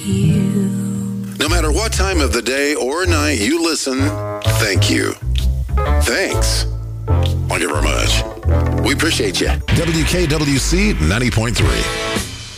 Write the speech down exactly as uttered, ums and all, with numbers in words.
you. No matter what time of the day or night you listen, thank you. Thanks. Thank you very much. We appreciate you. W K W C ninety point three.